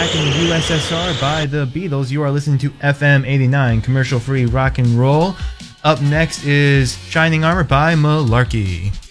Rockin' USSR by the Beatles. You are listening to FM 89, commercial-free rock and roll. Up next is Shining Armor by Malarkey.